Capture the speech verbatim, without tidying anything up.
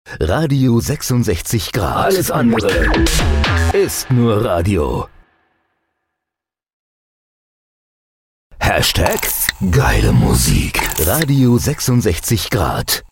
Radio sechsundsechzig Grad. Alles andere ist nur Radio. Hashtag geile Musik. Radio sechsundsechzig Grad.